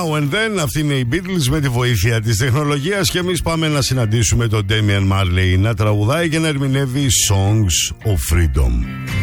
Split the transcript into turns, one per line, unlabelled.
Now and Then. Αυτή είναι οι Beatles με τη βοήθεια της τεχνολογίας. Και εμείς πάμε να συναντήσουμε τον Damian Marley να τραγουδάει και να ερμηνεύει Songs of Freedom.